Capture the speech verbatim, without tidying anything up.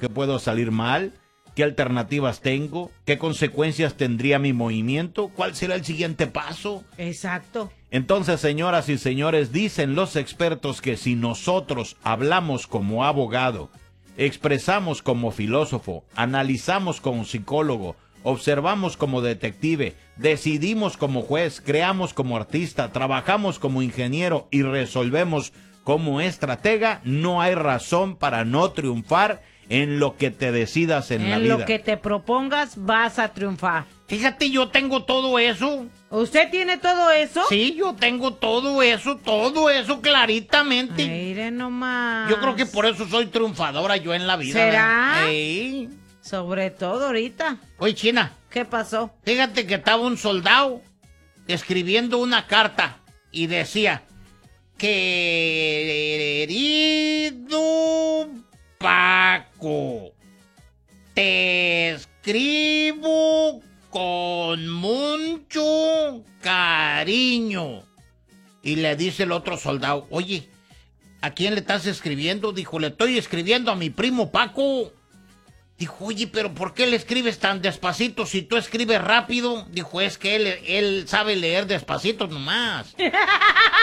¿Qué puedo salir mal? ¿Qué alternativas tengo? ¿Qué consecuencias tendría mi movimiento? ¿Cuál será el siguiente paso? Exacto. Entonces, señoras y señores, dicen los expertos que si nosotros hablamos como abogado, expresamos como filósofo, analizamos como psicólogo, observamos como detective, decidimos como juez, creamos como artista, trabajamos como ingeniero y resolvemos como estratega, no hay razón para no triunfar en lo que te decidas en, en la vida. En lo que te propongas vas a triunfar. Fíjate, yo tengo todo eso. ¿Usted tiene todo eso? Sí, yo tengo todo eso, todo eso claritamente. Mire nomás. Yo creo que por eso soy triunfadora yo en la vida. ¿Será? Sí. Sobre todo ahorita. Oye, China. ¿Qué pasó? Fíjate que estaba un soldado escribiendo una carta y decía: querido Paco, te escribo con mucho cariño. Y le dice el otro soldado: oye, ¿a quién le estás escribiendo? Dijo: le estoy escribiendo a mi primo Paco. Dijo: oye, pero ¿por qué le escribes tan despacito si tú escribes rápido? Dijo: es que él, él sabe leer despacito nomás.